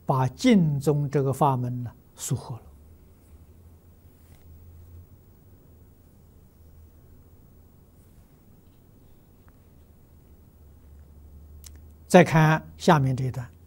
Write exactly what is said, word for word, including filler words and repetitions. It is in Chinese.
把净宗这个法门呢疏忽了。再看下面这一段。